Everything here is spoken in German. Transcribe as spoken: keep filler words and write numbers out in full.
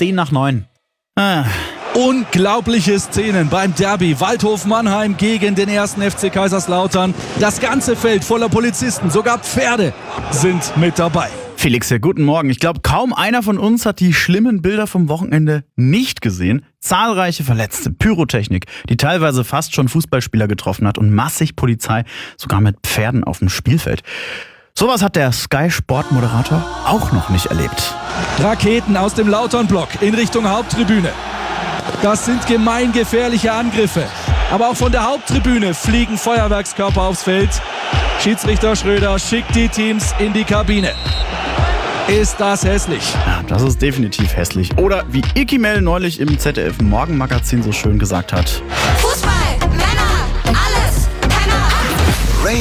zehn nach neun. Ah. Unglaubliche Szenen beim Derby Waldhof Mannheim gegen den ersten F C Kaiserslautern. Das ganze Feld voller Polizisten, sogar Pferde sind mit dabei. Felix, ja, guten Morgen. Ich glaube, kaum einer von uns hat die schlimmen Bilder vom Wochenende nicht gesehen. Zahlreiche Verletzte, Pyrotechnik, die teilweise fast schon Fußballspieler getroffen hat und massig Polizei, sogar mit Pferden auf dem Spielfeld. Sowas hat der Sky-Sport-Moderator auch noch nicht erlebt. Raketen aus dem Lautern-Block in Richtung Haupttribüne. Das sind gemeingefährliche Angriffe. Aber auch von der Haupttribüne fliegen Feuerwerkskörper aufs Feld. Schiedsrichter Schröder schickt die Teams in die Kabine. Ist das hässlich? Ja, das ist definitiv hässlich. Oder wie Icky Mell neulich im Z D F-Morgenmagazin so schön gesagt hat: